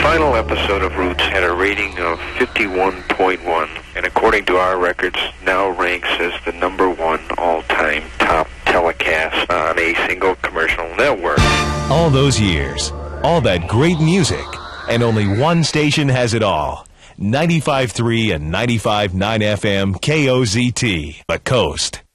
final episode of Roots had a rating of 51.1, and according to our records, now ranks as the #1 all-time top telecast on a single commercial network. All those years, all that great music, and only one station has it all. 95.3 and 95.9 FM KOZT, The Coast.